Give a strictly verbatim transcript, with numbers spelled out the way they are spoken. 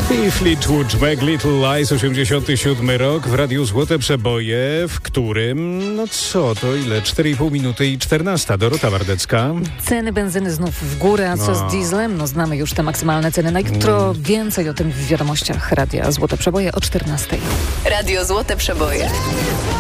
I Fleetwood Mac, Little Lies, osiemdziesiąty siódmy rok, w Radiu Złote Przeboje, w którym, no co to, ile, cztery i pół minuty i czternasta. Dorota Wardecka. Ceny benzyny znów w górę, a co No. z dieslem? No znamy już te maksymalne ceny na jutro. Więcej o tym w wiadomościach Radia Złote Przeboje o czternastej. Radio Złote Przeboje.